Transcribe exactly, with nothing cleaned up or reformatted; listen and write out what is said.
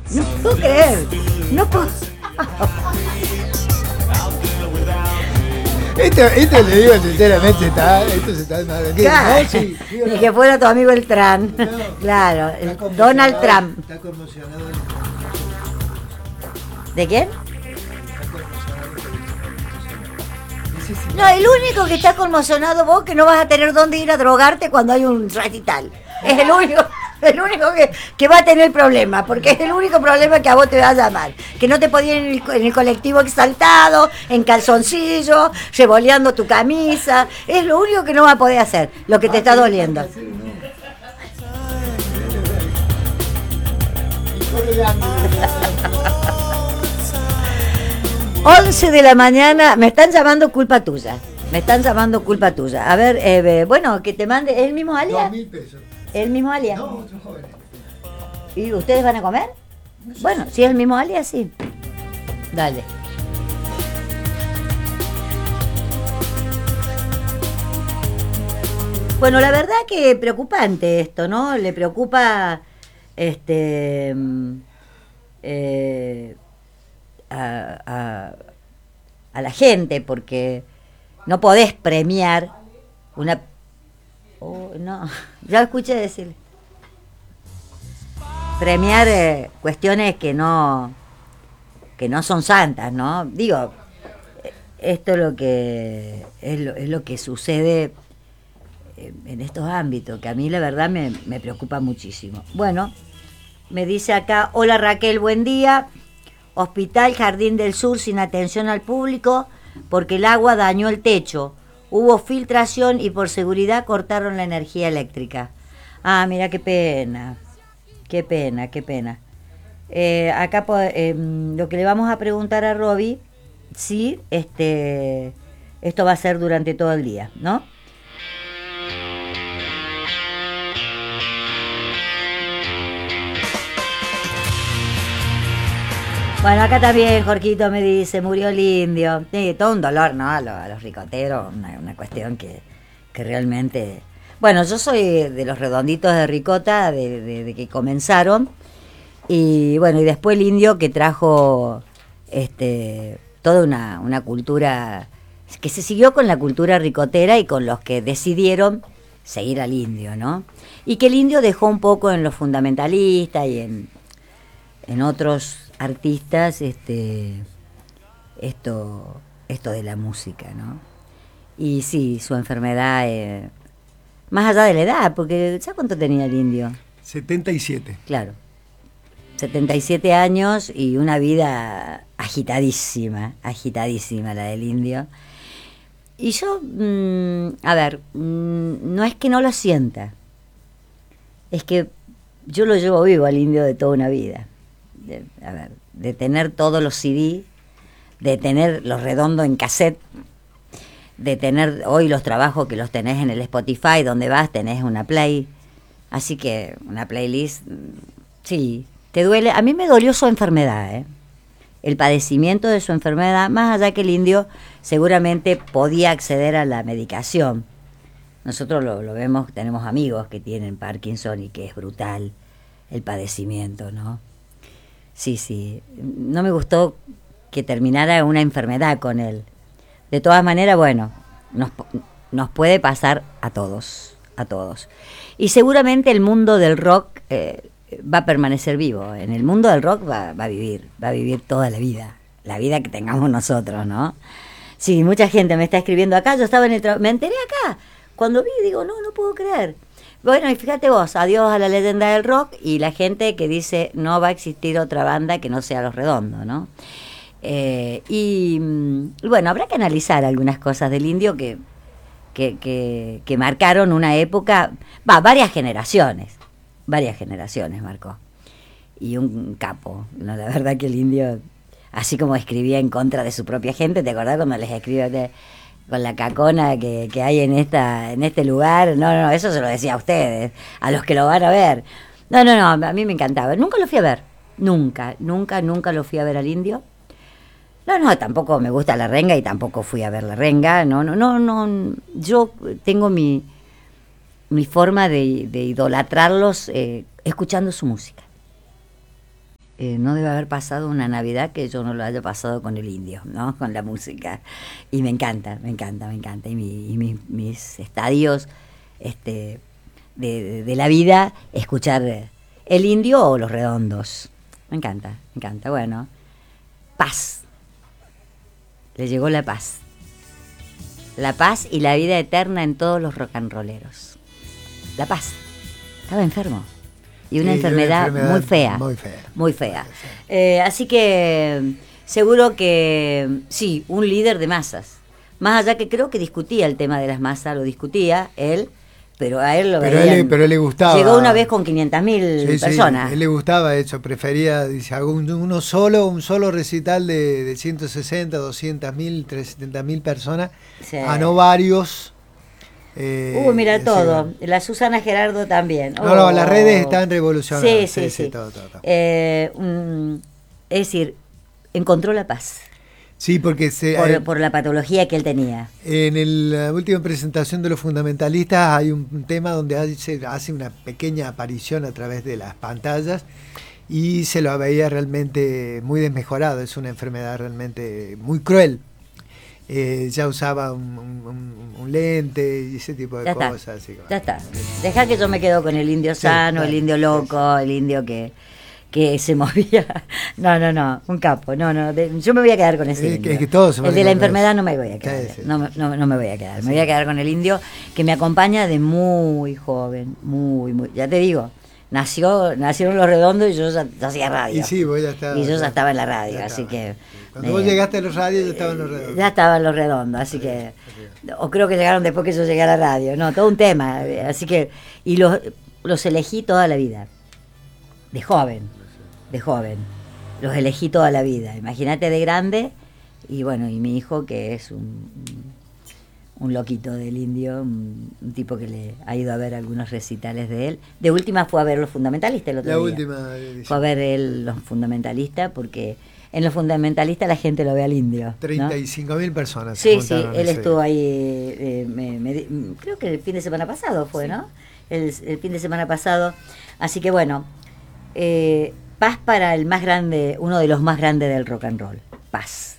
No puedo creer. No puedo. Esto, esto le digo sinceramente, está, esto se está mal. Claro. No, sí, sí, Ni que fuera tu amigo el Trump. No, Claro, el está Donald conmocionado, Trump. Está conmocionado. ¿De quién? Está conmocionado. Necesita- No, el único que está conmocionado vos que no vas a tener dónde ir a drogarte cuando hay un recital. Es el único, el único que, que va a tener problema, porque es el único problema que a vos te va a llamar. Que no te podías ir en el, en el colectivo exaltado, en calzoncillo, revoleando tu camisa. Es lo único que no va a poder hacer, lo que te está doliendo. once de la mañana, me están llamando culpa tuya. Me están llamando culpa tuya. A ver, eh, bueno, que te mande, ¿es el mismo alias? Dos mil pesos. ¿El mismo alias? No, otros jóvenes. ¿Y ustedes van a comer? Bueno, si es el mismo alias, sí. Dale. Bueno, la verdad que preocupante esto, ¿no? Le preocupa este mm, eh, a, a, a la gente porque no podés premiar una... Oh, no, ya escuché decirle. Premiar eh, cuestiones que no que no son santas, ¿no? Digo, eh, esto es lo que es lo, es lo que sucede eh, en estos ámbitos, que a mí la verdad me, me preocupa muchísimo. Bueno, me dice acá, hola Raquel, buen día. Hospital Jardín del Sur sin atención al público porque el agua dañó el techo. Hubo filtración y por seguridad cortaron la energía eléctrica. Ah, mira qué pena. Qué pena, qué pena. Eh, acá eh, lo que le vamos a preguntar a Roby, si este, esto va a ser durante todo el día, ¿no? Bueno, acá también Jorquito me dice, murió el indio. Sí, todo un dolor, ¿no? A los, a los ricoteros, una, una cuestión que, que realmente... Bueno, yo soy de los redonditos de ricota, de, de, de que comenzaron. Y bueno, y después el indio que trajo este, toda una, una cultura, que se siguió con la cultura ricotera y con los que decidieron seguir al indio, ¿no? Y que el indio dejó un poco en los fundamentalistas y en, en otros artistas este, esto, esto de la música, ¿no? Y sí, su enfermedad, eh, más allá de la edad, porque ¿sabes cuánto tenía el indio? setenta y siete. Claro. setenta y siete años y una vida agitadísima, agitadísima la del indio. Y yo, mmm, a ver, mmm, no es que no lo sienta, es que yo lo llevo vivo al indio de toda una vida. De, a ver, de tener todos los C D, de tener los redondos en cassette, de tener hoy los trabajos que los tenés en el Spotify, donde vas tenés una play, así que una playlist, sí. ¿Te duele? A mí me dolió su enfermedad, ¿eh? El padecimiento de su enfermedad, más allá que el indio seguramente podía acceder a la medicación. Nosotros lo, lo vemos, tenemos amigos que tienen Parkinson y que es brutal el padecimiento, ¿no? Sí, sí. No me gustó que terminara una enfermedad con él. De todas maneras, bueno, nos, nos puede pasar a todos, a todos. Y seguramente el mundo del rock... Eh, va a permanecer vivo, en el mundo del rock va, va a vivir, va a vivir toda la vida, la vida que tengamos nosotros, ¿no? Sí, mucha gente me está escribiendo acá, yo estaba en el trabajo, me enteré acá, cuando vi digo, no, no puedo creer. Bueno, y fíjate vos, adiós a la leyenda del rock y la gente que dice no va a existir otra banda que no sea Los Redondos, ¿no? Eh, y, y bueno, habrá que analizar algunas cosas del indio que, que, que, que marcaron una época, va, varias generaciones. Varias generaciones marcó. Y un capo. No, la verdad que el indio, así como escribía en contra de su propia gente, ¿te acordás cuando les escribe de, con la cacona que, que hay en esta en este lugar? No, no, eso se lo decía a ustedes, a los que lo van a ver. No, no, no, a mí me encantaba. Nunca lo fui a ver. Nunca, nunca, nunca lo fui a ver al indio. No, no, tampoco me gusta la renga y tampoco fui a ver la renga. No, no, no, no. Yo tengo mi... mi forma de, de idolatrarlos eh, escuchando su música. eh, no debe haber pasado una Navidad que yo no lo haya pasado con el indio, ¿no? Con la música. Y me encanta, me encanta, me encanta. Y, mi, y mi, mis estadios este, de, de, de la vida, escuchar el indio o los redondos. Me encanta, me encanta. Bueno, paz. Le llegó la paz. La paz y la vida eterna en todos los rock and rolleros. La paz. Estaba enfermo. Y una, sí, enfermedad, una enfermedad muy fea. Muy fea. Muy fea. Eh, así que seguro que sí, un líder de masas. Más allá que creo que discutía el tema de las masas, lo discutía él, pero a él lo pero veían, él, pero él le gustaba. Llegó una vez con quinientas mil sí, personas. Sí, él le gustaba eso, prefería, dice, hago un, uno solo, un solo recital de, de ciento sesenta, doscientas mil, trescientas setenta mil personas, sí. A no varios. Eh, uh, mira todo, sí. La Susana Gerardo también. No, oh. no, las redes están revolucionadas. Sí, sí, sí. sí. sí todo, todo, todo. Eh, um, es decir, encontró la paz. Sí, porque se, por, eh, por la patología que él tenía. En el, la última presentación de los fundamentalistas hay un, un tema donde hace, hace una pequeña aparición a través de las pantallas y se lo veía realmente muy desmejorado. Es una enfermedad realmente muy cruel. Eh, ya usaba un, un, un lente y ese tipo de ya cosas. Está, así, ya está. Deja que yo me quedo con el indio sano, sí, el indio loco, sí. el indio que, que se movía. No, no, no, un capo. No, no, de, yo me voy a quedar con ese es indio. Que, que todos el de la enfermedad no me voy a quedar. Sí, sí. No, no, no me voy a quedar. Sí. Me voy a quedar con el indio que me acompaña de muy joven, muy, muy. Ya te digo. Nació, nacieron los redondos y yo ya, ya hacía radio. Y sí, vos ya estabas. Y yo ya estaba en la radio, así que. Cuando eh, vos llegaste a los radios ya estaban los redondos. Ya estaban los redondos, así que. O creo que llegaron después que yo llegué a la radio. No, todo un tema. Así que. Y los, los elegí toda la vida. De joven. De joven. Los elegí toda la vida. Imagínate de grande. Y bueno, y mi hijo que es un. un loquito del indio, un, un tipo que le ha ido a ver algunos recitales de él. De última fue a ver los fundamentalistas el otro la día. Última edición. Fue a ver él los fundamentalistas porque en los fundamentalistas la gente lo ve al indio. treinta y cinco mil ¿no? personas. Sí, sí, él estuvo ahí, eh, me, me, creo que el fin de semana pasado fue, sí. ¿no? El, el fin de semana pasado. Así que bueno, eh, paz para el más grande, uno de los más grandes del rock and roll. Paz.